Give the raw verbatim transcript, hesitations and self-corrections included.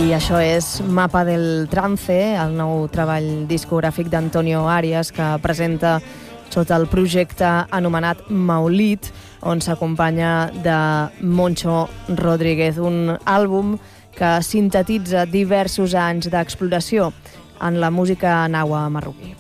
I això és Mapa del Trance, el nou treball discogràfic d'Antonio Arias, que presenta sota el projecte anomenat Maulid, on s'acompanya de Moncho Rodríguez, un àlbum que sintetitza diversos anys d'exploració en la música nahua marroquí.